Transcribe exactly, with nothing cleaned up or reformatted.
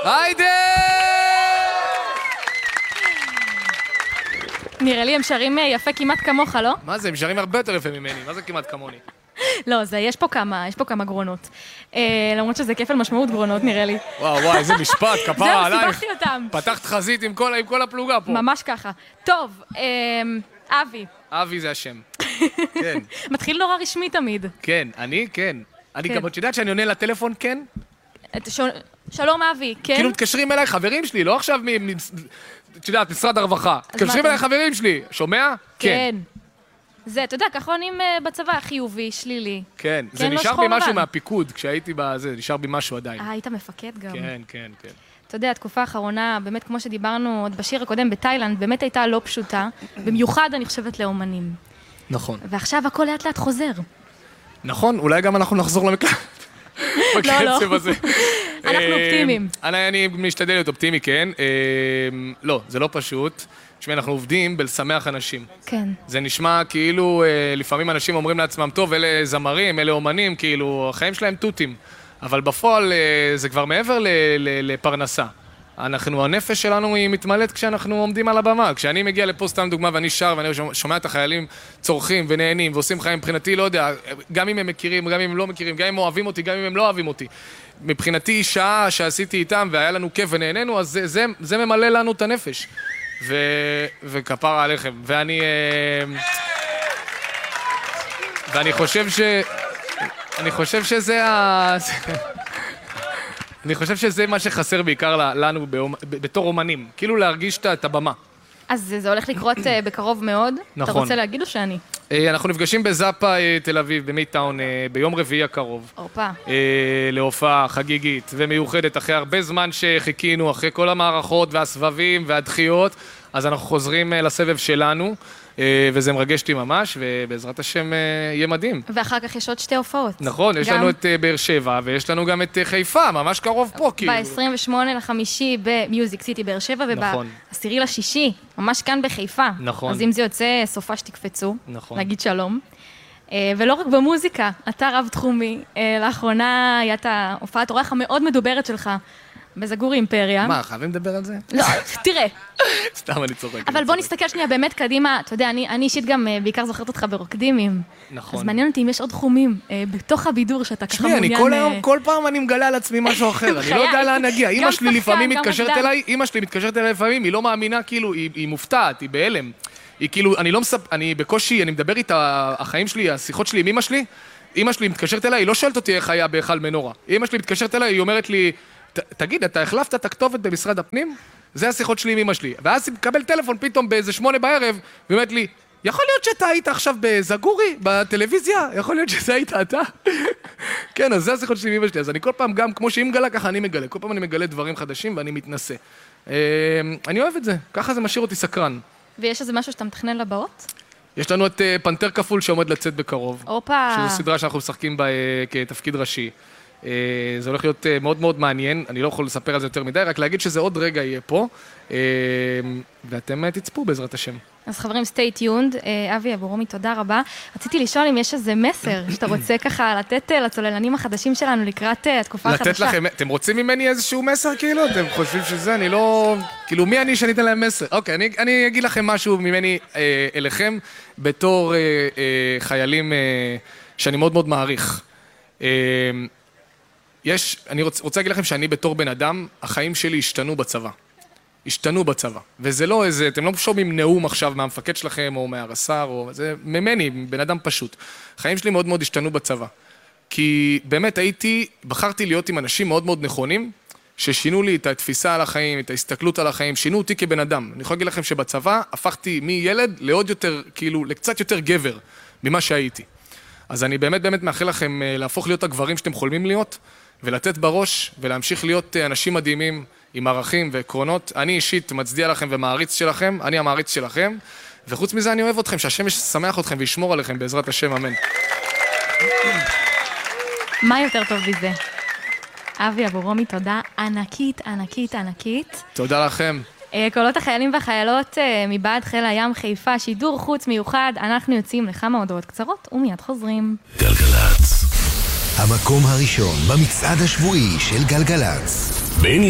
היידה! נראה לי הם שרים יפה כמעט כמוך, לא? מה זה? הם שרים הרבה יותר יפה ממני. מה זה כמעט כמוני? לא, זה, יש פה כמה, יש פה כמה גרונות. אה, למרות שזה כפל משמעות גרונות, נראה לי. וואו, וואו, איזה משפט, כפרה עלייך. זהו, סיבכתי אותם. פתחת חזית עם כל, עם כל הפלוגה פה. ממש ככה. טוב, אה, אבי. אבי זה השם. כן. מתחיל נורא רשמי תמיד. כן, אני? כן. אני כן. גם עוד יודעת שאני עונה לטלפון, כן? את ש... שלום אבי, כן? כאילו מתקשרים אליי חברים שלי, לא עכשיו מ... מ... את יודעת, משרד הרווחה. מתקשרים אליי חברים שלי. שומע? כן. זה, אתה יודע, ככה עונים בצבא, חיובי, שלילי. כן, זה נשאר בי משהו מהפיקוד, כשהייתי בזה, נשאר בי משהו עדיין. אה, היית מפקד גם. כן, כן, כן. אתה יודע, התקופה האחרונה, באמת כמו שדיברנו עוד בשיר הקודם בתאילנד, באמת הייתה לא פשוטה, במיוחד אני חושבת לאומנים. נכון. ועכשיו הכל לאט לאט חוזר. נכון, אולי גם אנחנו נחזור למקלט. בקצב הזה. אנחנו אופטימיים. אני משתדל להיות אופטימי, כן. לא, זה לא פשוט. תשמעי, אנחנו עובדים בלשמח אנשים. כן. זה נשמע כאילו, לפעמים אנשים אומרים לעצמם, טוב, אלה זמרים, אלה אומנים, כאילו, החיים שלהם טוטים. אבל בפועל זה כבר מעבר לפרנסה. אנחנו, הנפש שלנו היא מתמלאת כשאנחנו עומדים על הבמה. כשאני מגיע לפה סתם דוגמה ואני שר ואני שומע את החיילים צורכים ונהנים ועושים חיים, מבחינתי לא יודע, גם אם הם מכירים, גם אם הם לא מכירים, גם אם הם אוהבים אותי, גם אם הם לא אוהבים אותי. מבחינתי שעה שעשיתי איתם והיה לנו כיף ונהנינו, אז זה, זה, זה ממלא לנו את הנפש. ו... וכפרה עליכם. ואני... ואני חושב ש... אני חושב שזה ה... אני חושב שזה מה שחסר בעיקר לנו בתור אומנים. כאילו להרגיש את הבמה. אז זה הולך לקרות בקרוב מאוד? נכון. אתה רוצה להגיד או שאני? אנחנו נפגשים בזאפה תל אביב, במיטאון, ביום רביעי הקרוב. אופה. להופעה חגיגית ומיוחדת, אחרי הרבה זמן שחיכינו, אחרי כל המערכות והסבבים והדחיות, אז אנחנו חוזרים לסבב שלנו, וזה מרגש אותי ממש, ובעזרת השם יהיה מדהים. ואחר כך יש עוד שתי הופעות. נכון, יש לנו את באר שבע, ויש לנו גם את חיפה, ממש קרוב פה, כאילו. ב-עשרים ושמונה לחמישי במיוזיק סיטי באר שבע, וב-עשירי לשישי, ממש כאן בחיפה. נכון. אז אם זה יוצא, סופה שתקפצו, נכון. להגיד שלום. ולא רק במוזיקה, אתה רב תחומי. לאחרונה הייתה הופעת אורח המאוד מדוברת שלך, בזגורי אימפריה. מה, חייבים לדבר על זה? לא, תראה. סתם אני צוחק. אבל בוא נסתכל שנייה באמת קדימה, אתה יודע, אני אישית גם בעיקר זוכרת אותך ברוקדימים. נכון. אז מעניין אותי אם יש עוד תחומים בתוך הבידור שאתה ככה מעוניין... שמי, אני כל היום, כל פעם אני מגלה על עצמי משהו אחר, אני לא יודע לאן נגיע. אמא שלי לפעמים מתקשרת אליי, אמא שלי מתקשרת אליי לפעמים, היא לא מאמינה, כאילו, היא מופתעת, היא בהלם. היא כאילו, אני לא מספ... אני בקושי, אני מדבר איתה, החיים שלי, השיחות שלי עם אמא שלי, אמא שלי מתקשרת אליי, היא לא שואלת אותי איך היה בהיכל מנורה. אמא שלי מתקשרת אליי, היא אומרת לי, תגיד, אתה החלפת את הכתובת במשרד הפנים? זה השיחות שלי עם אמא שלי. ואז היא מקבל טלפון פתאום באיזה שמונה בערב, ואומרת לי, יכול להיות שאתה היית עכשיו בזגורי, בטלוויזיה? יכול להיות שזה היית אתה? כן, אז זה השיחות שלי עם אמא שלי. אז אני כל פעם גם, כמו שהיא מגלה, ככה אני מגלה. כל פעם אני מגלה דברים חדשים ואני מתנסה. אני אוהב את זה. ככה זה משאיר אותי סקרן. ויש איזה משהו שאתה מתכנן לבאות? יש לנו את פנתר כפול שעומד לצאת בקרוב. אופה. שזו סדרה שאנחנו משחקים בה כתפקיד ראשי. זה הולך להיות מאוד מאוד מעניין, אני לא יכול לספר על זה יותר מדי, רק להגיד שזה עוד רגע יהיה פה, ואתם תצפו בעזרת השם. אז חברים, stay tuned. אבי אבורומי, תודה רבה. רציתי לשאול אם יש איזה מסר שאתה רוצה ככה לתת לצוללנים החדשים שלנו לקראת התקופה החדשה. לתת לכם, אתם רוצים ממני איזשהו מסר כאילו? אתם חושבים שזה, אני לא... כאילו, מי אני שאני אתן להם מסר? אוקיי, אני, אני אגיד לכם משהו ממני אה, אליכם, בתור אה, אה, חיילים אה, שאני מאוד מאוד מעריך. אה, יש, אני רוצ, רוצה להגיד לכם שאני בתור בן אדם, החיים שלי השתנו בצבא. השתנו בצבא. וזה לא איזה, אתם לא שומעים נאום עכשיו מהמפקד שלכם או מהרס"ר, או זה ממני, בן אדם פשוט. החיים שלי מאוד מאוד השתנו בצבא. כי באמת הייתי, בחרתי להיות עם אנשים מאוד מאוד נכונים, ששינו לי את התפיסה על החיים, את ההסתכלות על החיים, שינו אותי כבן אדם. אני יכול להגיד לכם שבצבא הפכתי מילד לעוד יותר, כאילו, לקצת יותר גבר ממה שהייתי. אז אני באמת באמת מאחל לכם להפוך להיות הגברים שאתם חולמים להיות, ולתת בראש, ולהמשיך להיות אנשים מדהימים, עם ערכים ועקרונות. אני אישית מצדיע לכם ומעריץ שלכם, אני המעריץ שלכם, וחוץ מזה אני אוהב אתכם, שהשם ישמח אתכם וישמור עליכם בעזרת השם, אמן. מה יותר טוב בזה? אבי אבורומי, תודה ענקית, ענקית, ענקית. תודה לכם. קולות החיילים והחיילות מבעד חיל הים חיפה, שידור חוץ מיוחד, אנחנו יוצאים לכמה הודעות קצרות ומיד חוזרים. גלגלץ, המקום הראשון במצעד השבועי של גלגלץ.